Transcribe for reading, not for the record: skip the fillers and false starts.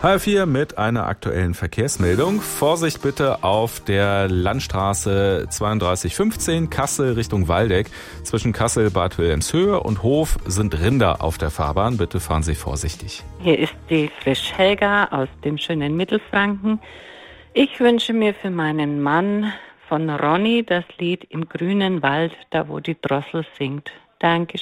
HR4 mit einer aktuellen Verkehrsmeldung. Vorsicht bitte auf der Landstraße 3215 Kassel Richtung Waldeck. Zwischen Kassel, Bad Wilhelmshöhe und Hof sind Rinder auf der Fahrbahn. Bitte fahren Sie vorsichtig. Hier ist die Frisch Helga aus dem schönen Mittelfranken. Ich wünsche mir für meinen Mann von Ronny das Lied Im grünen Wald, da wo die Drossel singt. Dankeschön.